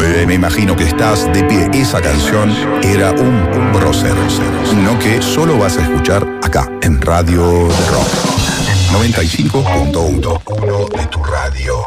Me imagino que estás de pie. Esa canción era un prócer. No que solo vas a escuchar acá, en Radio de Rock. 95.1 de tu radio.